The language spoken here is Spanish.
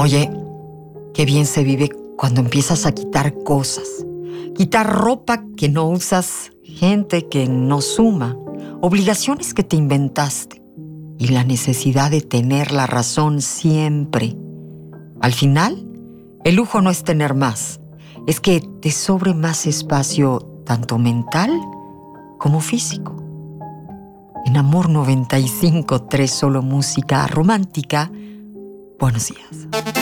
Oye, qué bien se vive cuando empiezas a quitar cosas. Quitar ropa que no usas, gente que no suma, obligaciones que te inventaste y la necesidad de tener la razón siempre. Al final, el lujo no es tener más, es que te sobre más espacio tanto mental como físico. En Amor 95.3, solo música romántica. Buenos días.